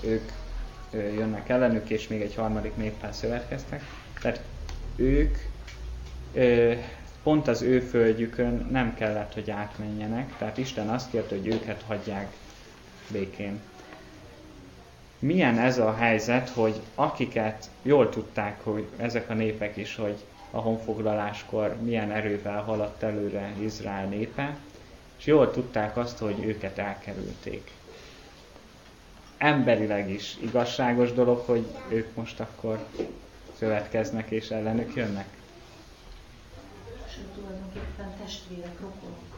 ők jönnek ellenük, és még egy harmadik néppel szövetkeztek. Tehát ők pont az ő földjükön nem kellett, hogy átmenjenek, tehát Isten azt kérte, hogy őket hagyják békén. Milyen ez a helyzet, hogy akiket jól tudták, hogy ezek a népek is, hogy a honfoglaláskor milyen erővel haladt előre Izrael népe, és jól tudták azt, hogy őket elkerülték. Emberileg is igazságos dolog, hogy ők most akkor szövetkeznek és ellenük jönnek. Sőt, tulajdonképpen testvérek, rokonok.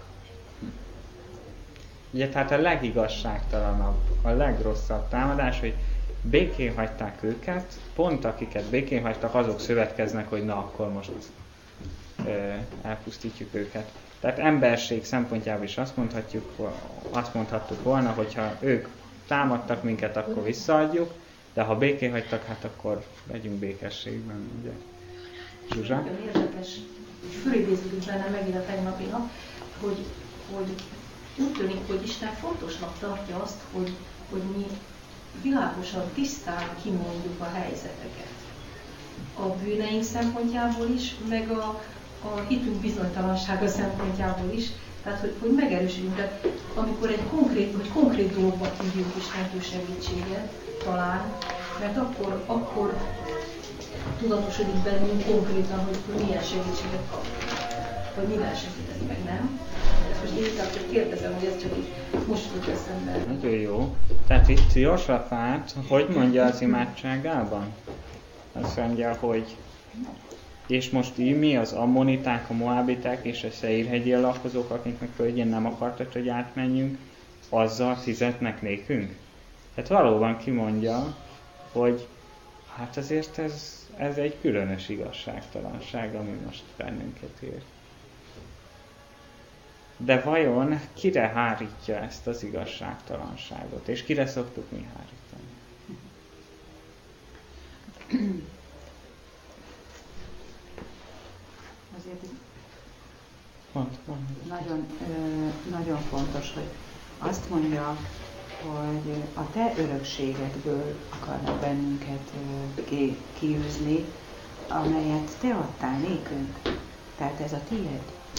Ugye tehát a legigazságtalanabb, a legrosszabb támadás, hogy békén hagyták őket, pont akiket békén hagytak, azok szövetkeznek, hogy na akkor most elpusztítjuk őket. Tehát emberség szempontjából is azt mondhattuk volna, hogyha ők támadtak minket, akkor visszaadjuk, de ha békén hagytak, hát akkor legyünk békességben, ugye? Zsuzsa? Nagyon érdekes, fölidéződik bennem megint a tegnapi nap, hogy úgy tűnik, hogy Isten fontosnak tartja azt, hogy mi világosan, tisztán kimondjuk a helyzeteket. A bűneink szempontjából is, meg a hitünk bizonytalansága szempontjából is, tehát hogy megerősítjük, de amikor egy konkrét dologba hívjuk Istentől segítséget, talán, mert akkor tudatosodik bennünk konkrétan, hogy milyen segítséget kapunk, vagy mivel segíteni meg, nem? Ezt most én kérdezem, hogy ez csak így most jut eszembe. Nagyon jó. Tehát itt Jósafát, hogy mondja az imádságában? Azt mondja, hogy és most mi az ammoniták, a moábiták és a Szeír-hegyi lakozók, akiknek földjén nem akartak, hogy átmenjünk, azzal fizetnek nékünk? Tehát valóban kimondja, hogy hát azért ez egy különös igazságtalanság, ami most bennünket ér. De vajon kire hárítja ezt az igazságtalanságot? És kire szoktuk mi hárítani? Azért Nagyon. nagyon fontos, hogy azt mondja, hogy a te örökségedből akarnak bennünket kiűzni, amelyet te adtál nékünk. Tehát ez a tied.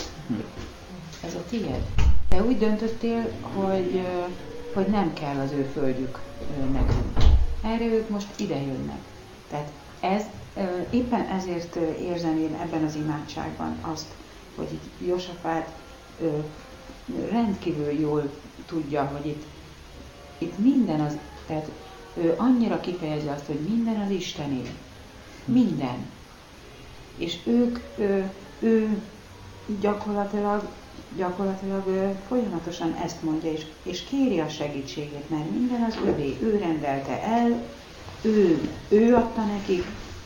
Ez a tied. Te úgy döntöttél, hogy nem kell az ő földjük nekünk. Erre ők most ide jönnek. Tehát éppen ezért érzem én ebben az imádságban azt, hogy itt Jósafát rendkívül jól tudja, hogy itt minden az, tehát ő annyira kifejezi azt, hogy minden az Istené. Minden. És ő gyakorlatilag folyamatosan ezt mondja, és kéri a segítségét, mert minden az övé. Ő rendelte el, ő adta nekik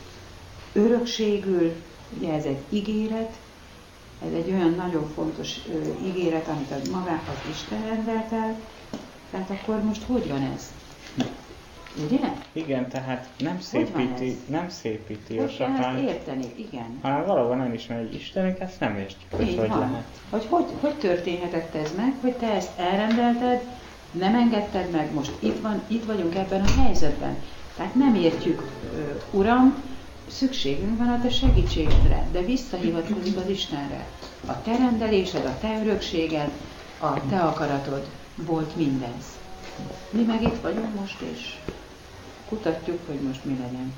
örökségül, ugye ez egy ígéret, ez egy olyan nagyon fontos ígéret, amit az Isten rendelt el, tehát akkor most hogy van ez? Ugye? Igen, tehát nem szépíti a Jósafát. Hogy kell ezt érteni, igen. Ha valóban nem ismeri, hogy Istenünk, ezt nem értjük, hogy lehet. Hogy történhetett ez meg, hogy te ezt elrendelted, nem engedted meg, most itt vagyunk ebben a helyzetben. Tehát nem értjük, Uram, szükségünk van a te segítségedre, de visszahivatkozik az Istenre. A te rendelésed, a te örökséged, a te akaratod volt mindez. Mi meg itt vagyunk most, és kutatjuk, hogy most mi legyen.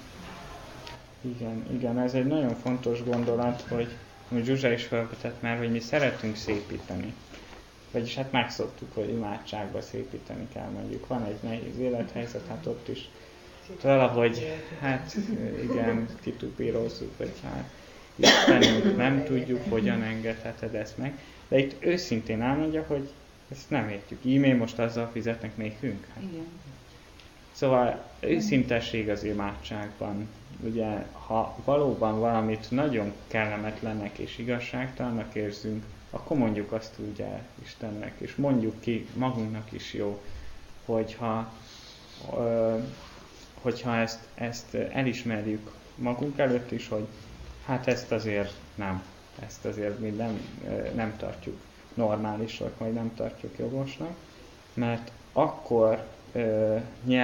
Igen, ez egy nagyon fontos gondolat, hogy Zsuzsa is felvetett már, hogy mi szeretünk szépíteni. Vagyis hát megszoktuk, hogy imádságba szépíteni kell, mondjuk. Van egy nehéz élethelyzet, hát ott is valahogy, hát igen, kitupírozzuk, hogy hát Istenünk, nem tudjuk, hogyan engedheted ezt meg. De itt őszintén elmondja, hogy ezt nem értjük. Íme most azzal fizetnek nékünk? Hát. Igen. Szóval őszintesség az imádságban. Ugye, ha valóban valamit nagyon kellemetlennek és igazságtalannak érzünk, akkor mondjuk azt ugye Istennek, és mondjuk ki magunknak is jó, hogyha ezt elismerjük magunk előtt is, hogy hát ezt azért mi nem tartjuk normálisnak, vagy nem tartjuk jogosnak, mert akkor